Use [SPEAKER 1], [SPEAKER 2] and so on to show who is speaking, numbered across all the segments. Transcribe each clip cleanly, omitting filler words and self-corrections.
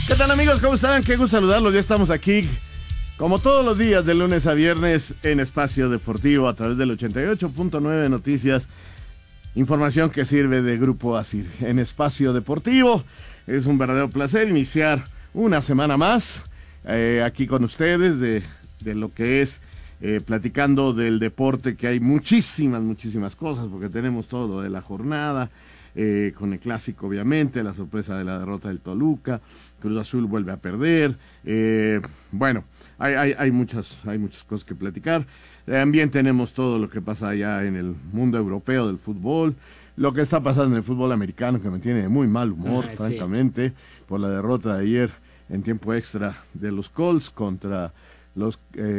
[SPEAKER 1] ¿Qué tal, amigos? ¿Cómo están? Qué gusto saludarlos. Ya estamos aquí, como todos los días, de lunes a viernes, en Espacio Deportivo, a través del 88.9 Noticias. Información que sirve de Grupo ASIR. En Espacio Deportivo, es un verdadero placer iniciar una semana más aquí con ustedes de lo que es platicando del deporte, que hay muchísimas cosas, porque tenemos todo lo de la jornada, con el clásico, obviamente, la sorpresa de la derrota del Toluca, Cruz Azul vuelve a perder, bueno, hay muchas cosas que platicar. También tenemos todo lo que pasa allá en el mundo europeo del fútbol, lo que está pasando en el fútbol americano, que me tiene de muy mal humor, francamente, por la derrota de ayer en tiempo extra de los Colts contra los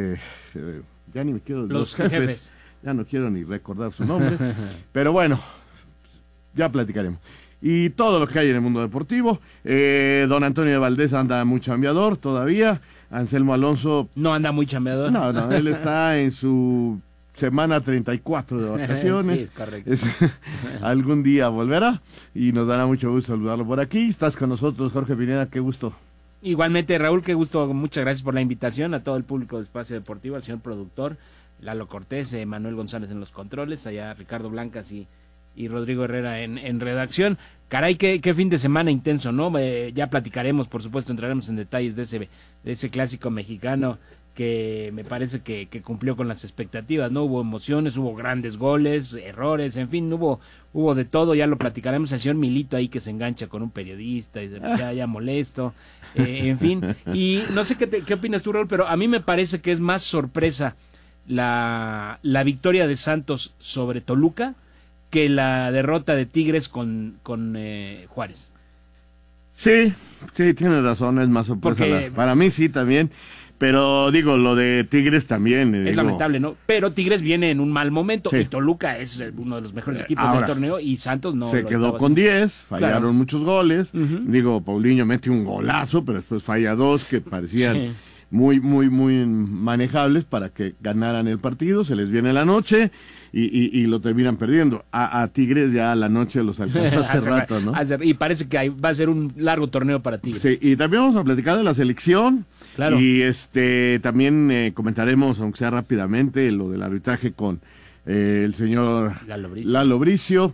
[SPEAKER 1] ya ni me quiero, los jefes, ya no quiero ni recordar su nombre, pero bueno, ya platicaremos. Y todo lo que hay en el mundo deportivo. Don Antonio de Valdés anda muy chambeador todavía. Anselmo Alonso
[SPEAKER 2] no anda muy chambeador.
[SPEAKER 1] No, él está en su semana 34 de vacaciones.
[SPEAKER 2] Sí, es correcto.
[SPEAKER 1] Algún día volverá y nos dará mucho gusto saludarlo por aquí. Estás con nosotros, Jorge Pineda, qué gusto.
[SPEAKER 2] Igualmente, Raúl, qué gusto, muchas gracias por la invitación a todo el público de Espacio Deportivo, al señor productor, Lalo Cortés, Manuel González en los controles, allá Ricardo Blancas y Rodrigo Herrera en redacción. Caray, qué fin de semana intenso, ¿no? Ya platicaremos, por supuesto, entraremos en detalles de ese clásico mexicano que me parece que cumplió con las expectativas, ¿no? Hubo emociones, hubo grandes goles, errores, en fin, hubo de todo, ya lo platicaremos. El señor Milito ahí que se engancha con un periodista y ya molesto, en fin. Y no sé qué opinas tú, Raúl, pero a mí me parece que es más sorpresa la victoria de Santos sobre Toluca que la derrota de Tigres con Juárez.
[SPEAKER 1] Sí, tienes razón, es más sorpresa. Porque para mí sí también, pero digo, lo de Tigres también.
[SPEAKER 2] Es lamentable, ¿no? Pero Tigres viene en un mal momento, sí. Y Toluca es uno de los mejores equipos del torneo, y Santos no.
[SPEAKER 1] Se quedó con 10, fallaron muchos goles. Digo, Paulinho mete un golazo, pero después falla dos que parecían muy manejables para que ganaran el partido. Se les viene la noche y lo terminan perdiendo. A Tigres ya la noche los alcanzó hace rato, ¿no?
[SPEAKER 2] Y parece que va a ser un largo torneo para Tigres.
[SPEAKER 1] Sí, y también vamos a platicar de la selección.
[SPEAKER 2] Claro.
[SPEAKER 1] Y también comentaremos, aunque sea rápidamente, lo del arbitraje con el señor Lalo Bricio.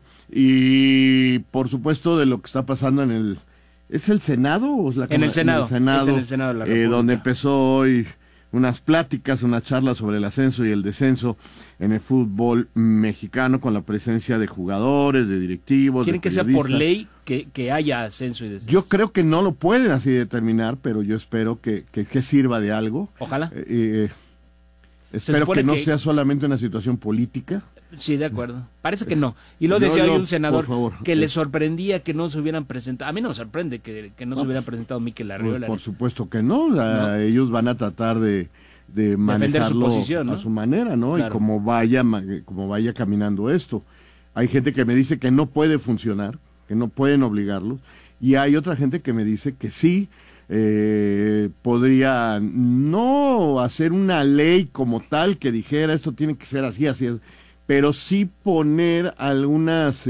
[SPEAKER 1] Y por supuesto de lo que está pasando en el... ¿Es el Senado o es la Cámara?
[SPEAKER 2] En el Senado.
[SPEAKER 1] Es en el
[SPEAKER 2] Senado de la República.
[SPEAKER 1] Donde empezó hoy unas pláticas, una charla sobre el ascenso y el descenso en el fútbol mexicano, con la presencia de jugadores, de directivos.
[SPEAKER 2] ¿Quieren que sea por ley que haya ascenso y descenso?
[SPEAKER 1] Yo creo que no lo pueden así determinar, pero yo espero que sirva de algo.
[SPEAKER 2] Ojalá.
[SPEAKER 1] Espero que no sea solamente una situación política.
[SPEAKER 2] Sí, de acuerdo. Parece que no. Y lo decía hoy un senador que le sorprendía que no se hubieran presentado. A mí no me sorprende que no se hubieran presentado Mikel Arriola.
[SPEAKER 1] Por supuesto que no. Ellos van a tratar de manejarlo
[SPEAKER 2] su posición, ¿no?
[SPEAKER 1] A su manera, ¿no? Claro. Y como vaya caminando esto. Hay gente que me dice que no puede funcionar, que no pueden obligarlos. Y hay otra gente que me dice que sí podría no hacer una ley como tal que dijera esto tiene que ser así, pero sí poner algunas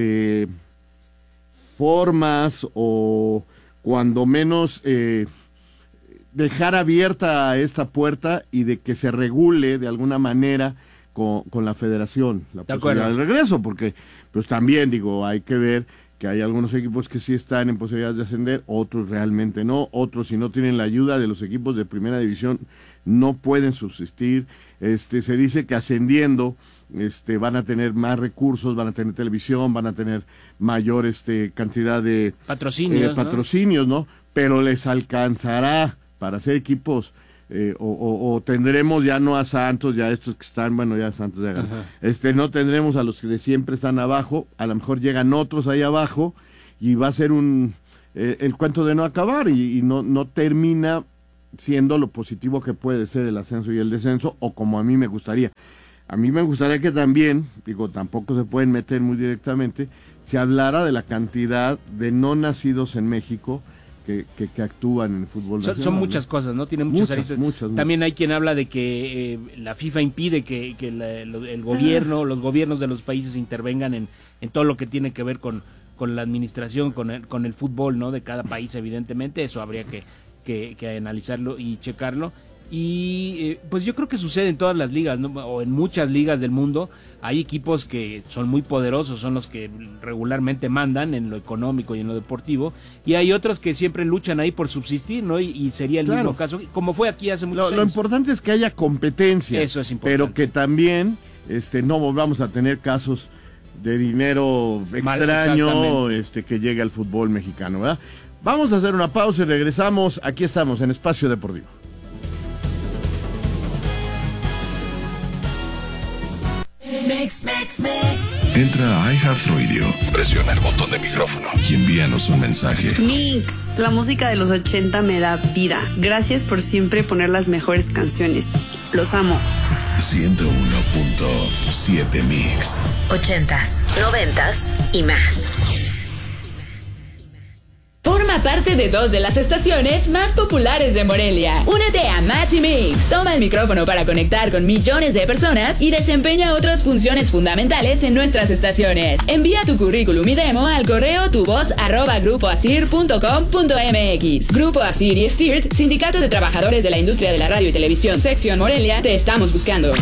[SPEAKER 1] formas, o cuando menos dejar abierta esta puerta y de que se regule de alguna manera con la federación la posibilidad del regreso, porque pues también digo, hay que ver que hay algunos equipos que sí están en posibilidades de ascender, otros realmente no, otros si no tienen la ayuda de los equipos de primera división no pueden subsistir. Se dice que ascendiendo van a tener más recursos, van a tener televisión, van a tener mayor cantidad de patrocinios, ¿no? Pero les alcanzará para hacer equipos o tendremos ya no a Santos, ya estos que están, bueno, ya Santos ya ganó. No tendremos a los que de siempre están abajo, a lo mejor llegan otros ahí abajo y va a ser el cuento de no acabar y no termina siendo lo positivo que puede ser el ascenso y el descenso, o como a mí me gustaría. A mí me gustaría que también, digo, tampoco se pueden meter muy directamente, se hablara de la cantidad de no nacidos en México que actúan en el fútbol nacional.
[SPEAKER 2] Son muchas cosas, ¿no? Tiene muchas aristas. También hay quien habla de que la FIFA impide que el gobierno, los gobiernos de los países intervengan en todo lo que tiene que ver con con la administración, con el fútbol, ¿no? De cada país, evidentemente, eso habría que analizarlo y checarlo. Y pues yo creo que sucede en todas las ligas, ¿no? O en muchas ligas del mundo. Hay equipos que son muy poderosos, son los que regularmente mandan en lo económico y en lo deportivo, y hay otros que siempre luchan ahí por subsistir, ¿no? Y sería el mismo caso, como fue aquí hace muchos años.
[SPEAKER 1] Lo importante es que haya competencia.
[SPEAKER 2] Eso es importante.
[SPEAKER 1] Pero que también no volvamos a tener casos de dinero extraño que llegue al fútbol mexicano, ¿verdad? Vamos a hacer una pausa y regresamos. Aquí estamos en Espacio Deportivo.
[SPEAKER 3] Entra a iHeartRadio, presiona el botón de micrófono y envíanos un mensaje.
[SPEAKER 4] Mix, la música de los 80 me da vida. Gracias por siempre poner las mejores canciones. Los amo.
[SPEAKER 3] 101.7 Mix.
[SPEAKER 5] 80s, 90s y más. Forma parte de 2 de las estaciones más populares de Morelia. Únete a Match y Mix. Toma el micrófono para conectar con millones de personas y desempeña otras funciones fundamentales en nuestras estaciones. Envía tu currículum y demo al correo tuvoz@grupoasir.com.mx. Grupo Asir y Stirt, Sindicato de Trabajadores de la Industria de la Radio y Televisión, Sección Morelia, te estamos buscando.